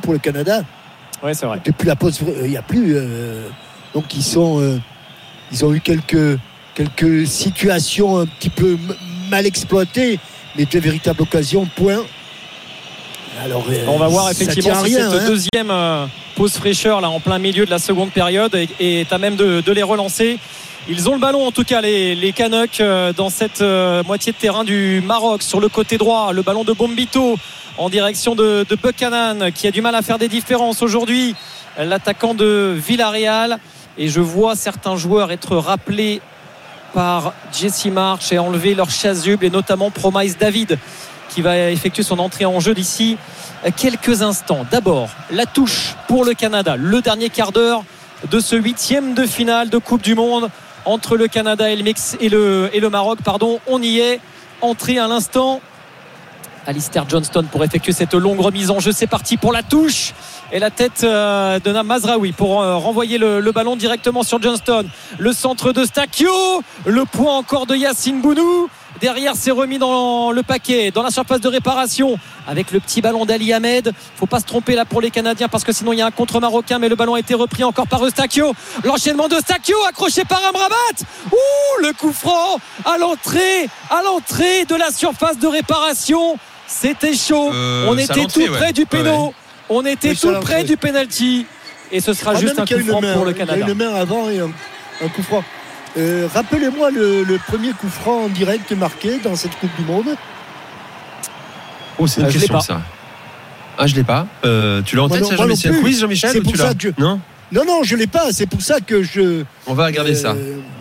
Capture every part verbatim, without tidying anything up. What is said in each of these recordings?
pour le Canada. Oui, c'est vrai. Depuis la pause, il n'y a plus. Euh, donc ils sont, euh, ils ont eu quelques quelques situations un petit peu m- mal exploitées, mais de véritables occasions. Point. Alors, euh, on va voir effectivement si rien, cette hein. deuxième euh, pause fraîcheur là en plein milieu de la seconde période est à même de, de les relancer. Ils ont le ballon en tout cas les, les Canucks euh, dans cette euh, moitié de terrain du Maroc sur le côté droit. Le ballon de Bombito en direction de, de Buchanan qui a du mal à faire des différences aujourd'hui, l'attaquant de Villarreal, et je vois certains joueurs être rappelés par Jesse Marsch et enlever leur chasuble, et notamment Promise David qui va effectuer son entrée en jeu d'ici quelques instants. D'abord la touche pour le Canada, le dernier quart d'heure de ce huitième de finale de Coupe du Monde entre le Canada et le, Mex- et le, et le Maroc, pardon. On y est, entrée à l'instant. Alistair Johnston pour effectuer cette longue remise en jeu. C'est parti pour la touche et la tête euh, de Mazraoui pour euh, renvoyer le, le ballon directement sur Johnston. Le centre de Stakio, le point encore de Yacine Bounou. Derrière, c'est remis dans le paquet, dans la surface de réparation, avec le petit ballon d'Ali Ahmed. Faut pas se tromper là pour les Canadiens, parce que sinon il y a un contre marocain, mais le ballon a été repris encore par Eustakio. L'enchaînement de Eustakio, accroché par Amrabat. Ouh, le coup franc à l'entrée, à l'entrée de la surface de réparation. C'était chaud. Euh, On était tout près ouais. du péno. Ouais, ouais. On était oui, tout près du penalty. Et ce sera juste un coup franc main, pour le Canada. Il y a une main avant et un, un coup franc. Euh, rappelez-moi le, le premier coup franc en direct marqué dans cette Coupe du Monde. Oh, c'est une ah, question ça. Ah, je l'ai pas. Euh, tu l'as en tête, ça, Jean-Michel Quiz, Jean-Michel, c'est ou pour tu ça l'as que... Non, non, non, je l'ai pas. C'est pour ça que je. On va regarder euh... ça.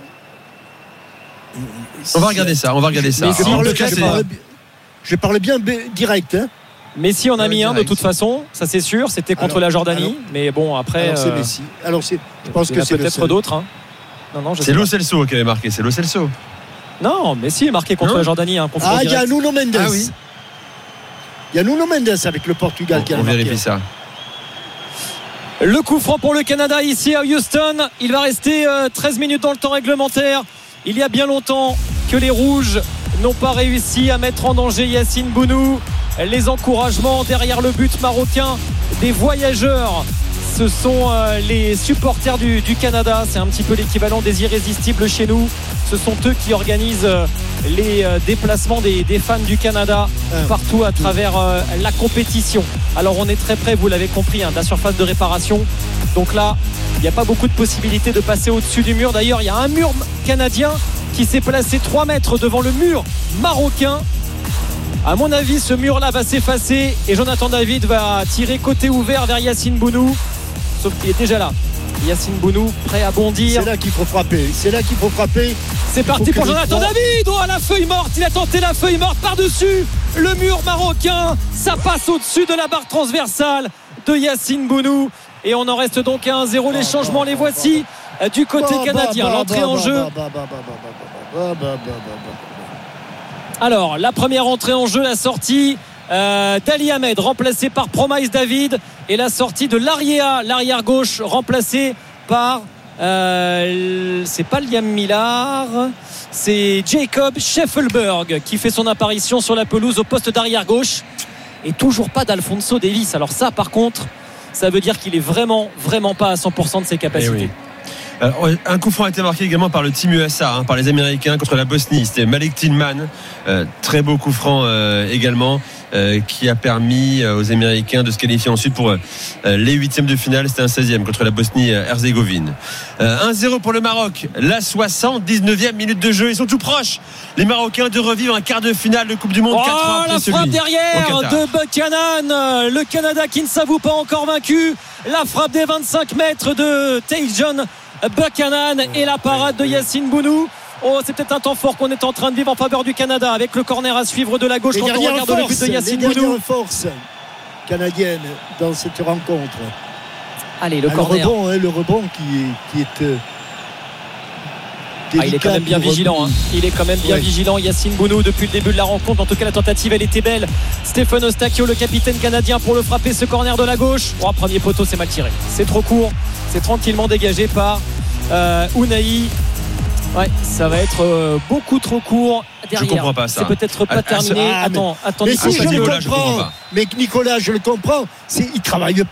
On va regarder ça. On va regarder ça. Je parle, cas, je, parle, je parle bien direct. Hein. Messi en a mis un de toute façon, ça c'est sûr. C'était contre alors, la Jordanie, alors, mais bon après. Alors c'est euh... Messi. Alors c'est. Je pense il que y c'est peut-être d'autres. Hein. Non, non, c'est Lo Celso qui avait marqué. C'est Lo Celso. Non, Messi est marqué contre non. la Jordanie. Hein, ah, il y a Nuno Mendes. Ah oui. Il y a Nuno Mendes avec le Portugal on, qui a on marqué. vérifie ça. Le coup franc pour le Canada ici à Houston. Il va rester euh, treize minutes dans le temps réglementaire. Il y a bien longtemps que les Rouges n'ont pas réussi à mettre en danger Yacine Bounou. Les encouragements derrière le but marocain des voyageurs, ce sont euh, les supporters du, du Canada. C'est un petit peu l'équivalent des irrésistibles chez nous. Ce sont eux qui organisent euh, les euh, déplacements des, des fans du Canada partout à travers euh, la compétition. Alors on est très près, vous l'avez compris, hein, de la surface de réparation. Donc là, il n'y a pas beaucoup de possibilités de passer au-dessus du mur. D'ailleurs, il y a un mur canadien qui s'est placé trois mètres devant le mur marocain. À mon avis, ce mur-là va s'effacer et Jonathan David va tirer côté ouvert vers Yacine Bounou. Sauf qu'il est déjà là. Yacine Bounou prêt à bondir. C'est là qu'il faut frapper. C'est là qu'il faut frapper. C'est parti pour Jonathan David. Oh, la feuille morte. Il a tenté la feuille morte par-dessus le mur marocain. Ça passe au-dessus de la barre transversale de Yacine Bounou. Et on en reste donc à un zéro. Les changements, les voici du côté canadien. L'entrée en jeu. Alors, la première entrée en jeu, la sortie euh, d'Ali Ahmed, remplacé par Promise David, et la sortie de Larrière, l'arrière gauche, remplacé par euh, c'est pas Liam Millar, c'est Jacob Scheffelberg qui fait son apparition sur la pelouse au poste d'arrière gauche, et toujours pas d'Alphonso Davies. Alors ça, par contre, ça veut dire qu'il est vraiment, vraiment pas à cent pour cent de ses capacités. Eh oui. Alors, un coup franc a été marqué également par le Team U S A, hein, par les Américains contre la Bosnie. C'était Malik Tillman, euh, très beau coup franc euh, également, euh, qui a permis euh, aux Américains de se qualifier ensuite pour euh, les huitièmes de finale. C'était un seizième contre la Bosnie-Herzégovine. Euh, un zéro pour le Maroc, la soixante-dix-neuvième minute de jeu. Ils sont tout proches, les Marocains, de revivre un quart de finale de Coupe du Monde. Oh, quatre ans après la frappe celui derrière de Buchanan, le Canada qui ne s'avoue pas encore vaincu. La frappe des vingt-cinq mètres de Tajon Buchanan et la parade de Yacine Bounou. Oh, c'est peut-être un temps fort qu'on est en train de vivre en faveur du Canada, avec le corner à suivre de la gauche. Les quand on regarde force, le but de Yacine les Bounou. Force canadienne dans cette rencontre. Allez, le ah, corner. Le rebond, hein, le rebond qui est, qui est euh, ah, il est quand même bien vigilant. Hein. Il est quand même bien ouais. vigilant. Yacine Bounou depuis le début de la rencontre. En tout cas, la tentative, elle était belle. Stéphane Eustakio, le capitaine canadien, pour le frapper, ce corner de la gauche. Oh, premier poteau, c'est mal tiré. C'est trop court. C'est tranquillement dégagé par euh, Ounahi. Ouais, ça va être euh, beaucoup trop court derrière. Je comprends pas ça. C'est peut-être pas ah, terminé. Ah, attends, mais, attends. Mais si, je le comprends. comprends. Mais Nicolas, je le comprends. C'est, il travaille